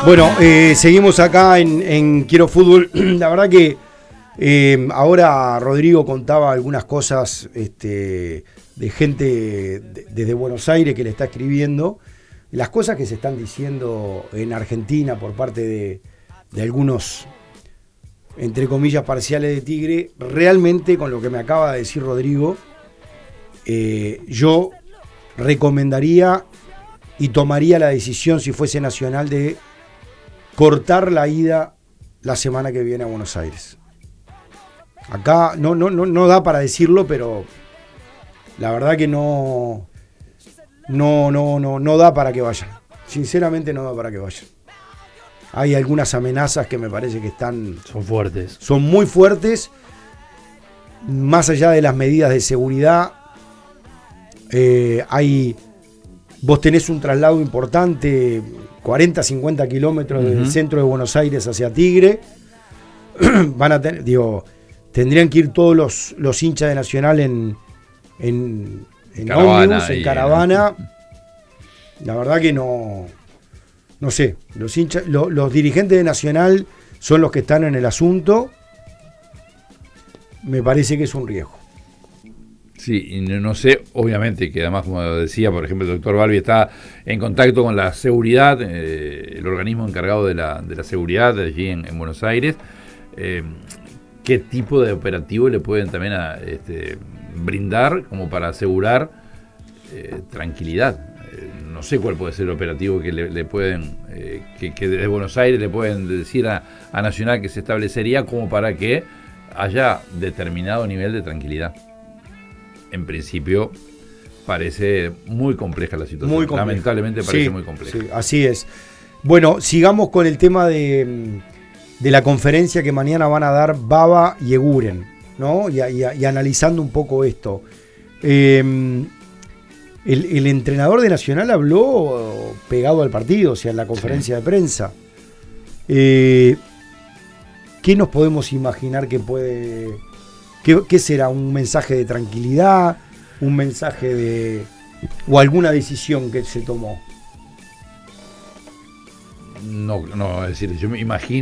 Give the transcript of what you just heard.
Bueno, seguimos acá en Quiero Fútbol. La verdad que ahora Rodrigo contaba algunas cosas de gente desde Buenos Aires que le está escribiendo. Las cosas que se están diciendo en Argentina por parte de algunos, entre comillas, parciales de Tigre, realmente con lo que me acaba de decir Rodrigo, yo recomendaría y tomaría la decisión, si fuese Nacional, de cortar la ida la semana que viene a Buenos Aires. Acá no da para decirlo, pero la verdad que no da para que vayan. Sinceramente no da para que vayan. Hay algunas amenazas que me parece que son fuertes. Son muy fuertes. Más allá de las medidas de seguridad, vos tenés un traslado importante, 40, 50 kilómetros del centro de Buenos Aires hacia Tigre. Tendrían que ir todos los hinchas de Nacional en caravana, ómnibus, en caravana. La verdad que no sé. Los dirigentes de Nacional son los que están en el asunto. Me parece que es un riesgo. Sí, y no sé, obviamente, que además, como decía, por ejemplo, el doctor Balbi está en contacto con la seguridad, el organismo encargado de la seguridad allí en Buenos Aires. ¿Qué tipo de operativo le pueden también brindar como para asegurar tranquilidad? No sé cuál puede ser el operativo que le pueden, que desde Buenos Aires le pueden decir a Nacional que se establecería como para que haya determinado nivel de tranquilidad. En principio parece muy compleja la situación. Lamentablemente parece muy compleja. Sí, así es. Bueno, sigamos con el tema de la conferencia que mañana van a dar Baba y Eguren, ¿no? Y analizando un poco esto. El entrenador de Nacional habló pegado al partido, o sea, en la conferencia de prensa. ¿Qué nos podemos imaginar que puede... ¿Qué será? ¿Un mensaje de tranquilidad? ¿Un mensaje o alguna decisión que se tomó? No, es decir, yo me imagino